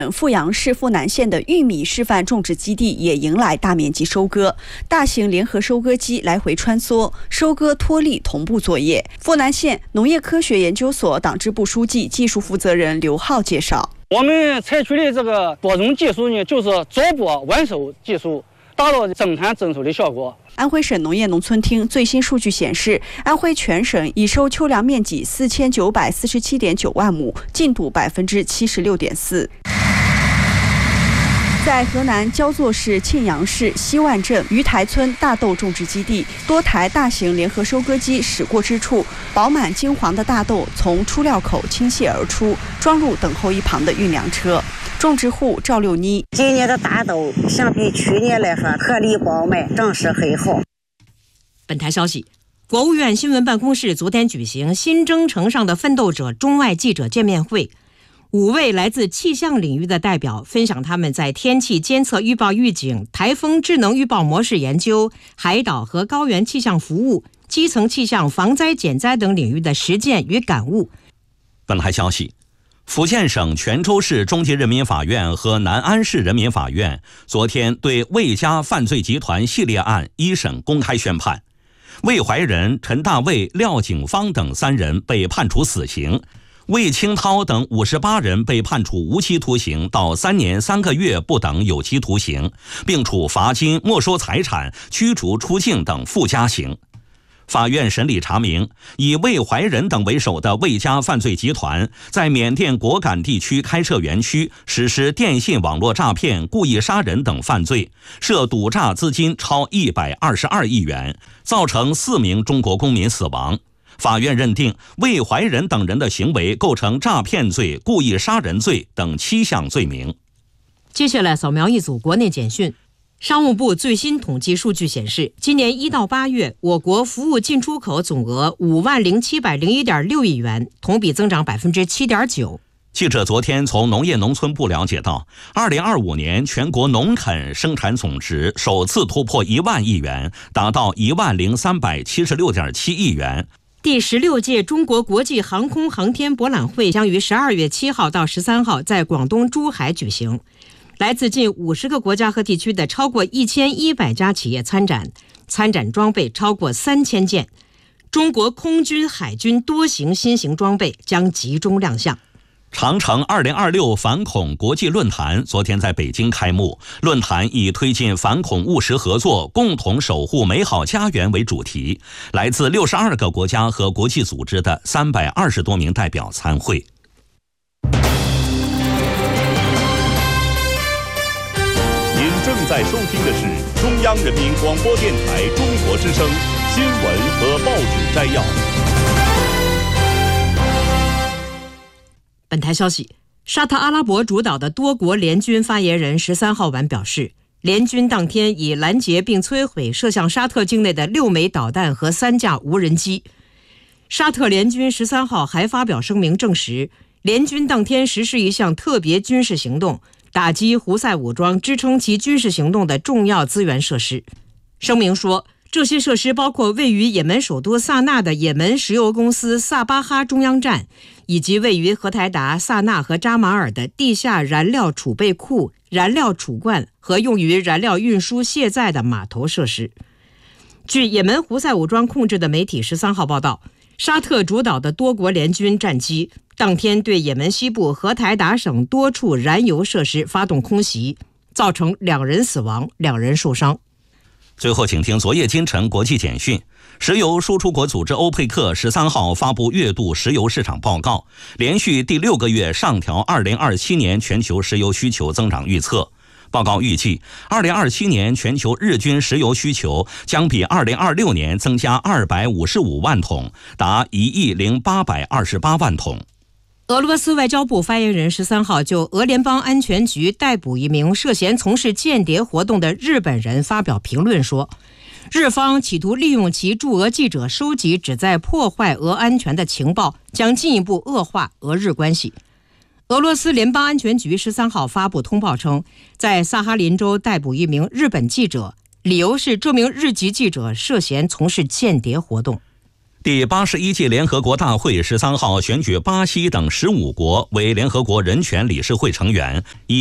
阜阳市阜南县的玉米示范种植基地也迎来大面积收割，大型联合收割机来回穿梭，收割脱粒同步作业。阜南县农业科学研究所党支部书记、技术负责人刘浩介绍， 我们采取的这个播种技术呢，就是左播晚收技术，达到增产增收的效果。 安徽省农业农村厅最新数据显示，安徽全省已收秋粮面积4947.9万亩，进度76.4%。在河南焦作市沁阳市西万镇鱼台村大豆种植基地，多台大型联合收割机驶过之处，饱满金黄的大豆从出料口倾泻而出，装入等候一旁的运粮车。种植户赵六妮： 今年的大豆相比去年来说，颗粒饱满，长势很好。 本台消息，国务院新闻办公室昨天举行新征程上的奋斗者中外记者见面会。5位来自气象领域的代表分享他们在天气监测预报预警、台风智能预报模式研究、海岛和高原气象服务、基层气象防灾减灾等领域的实践与感悟。 本台消息，福建省泉州市中级人民法院和南安市人民法院昨天对魏家犯罪集团系列案一审公开宣判，魏怀仁、陈大卫、廖景芳等3人被判处死刑，魏清涛等58人被判处无期徒刑到3年3个月不等有期徒刑，并处罚金、没收财产、驱逐出境等附加刑。法院审理查明，以魏怀仁等为首的魏家犯罪集团在缅甸果敢地区开设园区，实施电信网络诈骗、故意杀人等犯罪，涉赌诈资金超122亿元，造成4名中国公民死亡。法院认定魏怀仁等人的行为构成诈骗罪、故意杀人罪等7项罪名。 接下来扫描一组国内简讯。商务部最新统计数据显示，今年1到8月，我国服务进出口总额50701.6亿元，同比增长7.9%。 记者昨天从农业农村部了解到，2025年全国农垦生产总值首次突破1万亿元，达到10376.7亿元。 第16届中国国际航空航天博览会将于12月7号到13号在广东珠海举行，来自近50个国家和地区的超过1100家企业参展，参展装备超过3000件。中国空军、海军多型新型装备将集中亮相。 长城2026反恐国际论坛昨天在北京开幕，论坛以推进反恐务实合作，共同守护美好家园为主题，来自62个国家和国际组织的320多名代表参会。 您正在收听的是中央人民广播电台中国之声新闻和报纸摘要。 本台消息，沙特阿拉伯主导的多国联军发言人13号晚表示，联军当天已拦截并摧毁射向沙特境内的6枚导弹和3架无人机。沙特联军13号还发表声明证实，联军当天实施一项特别军事行动，打击胡塞武装支撑其军事行动的重要资源设施。声明说，这些设施包括位于也门首都萨那的也门石油公司萨巴哈中央站，以及位于荷台达、萨那和扎马尔的地下燃料储备库、燃料储罐和用于燃料运输卸载的码头设施。据也门胡塞武装控制的媒体13号报道，沙特主导的多国联军战机当天对也门西部荷台达省多处燃油设施发动空袭，造成2人死亡、2人受伤。 最后请听昨夜今晨国际简讯。石油输出国组织欧佩克13号发布月度石油市场报告，连续第6个月上调2027年全球石油需求增长预测。报告预计2027年全球日均石油需求将比2026年增加255万桶，达1.828万桶。 俄罗斯外交部发言人13号就俄联邦安全局逮捕一名涉嫌从事间谍活动的日本人发表评论说，日方企图利用其驻俄记者收集旨在破坏俄安全的情报，将进一步恶化俄日关系。俄罗斯联邦安全局13号发布通报称，在萨哈林州逮捕一名日本记者，理由是这名日籍记者涉嫌从事间谍活动。 第81届联合国大会13号选举巴西等15国为联合国人权理事会成员。